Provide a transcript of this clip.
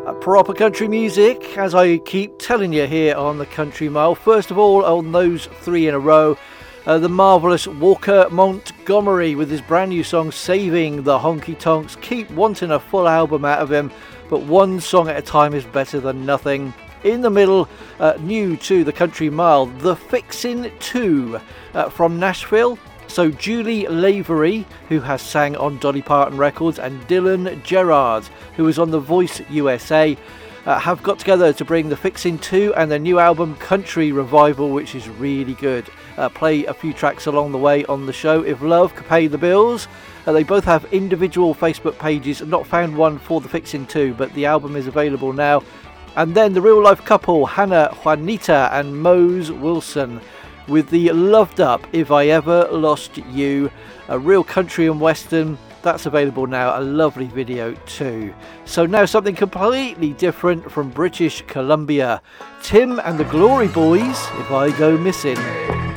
Proper country music, as I keep telling you here on the Country Mile. First of all, on those three in a row, the marvellous Walker Montgomery with his brand new song Saving the Honky Tonks. Keep wanting a full album out of him, but one song at a time is better than nothing. In the middle, new to the Country Mile, The Fixin' 2 from Nashville. So Julie Lavery, who has sang on Dolly Parton Records, and Dylan Gerard, who is on The Voice USA, have got together to bring The Fixin' 2 and their new album Country Revival, which is really good. Play a few tracks along the way on the show. If love could pay the bills. They both have individual Facebook pages. I've not found one for The Fixin' 2, but the album is available now. And then the real life couple, Hannah Juanita and Mose Wilson, with the loved up If I Ever Lost You, a real country and western. That's available now, a lovely video too. So now something completely different from British Columbia. Tim and the Glory Boys, If I Go Missing.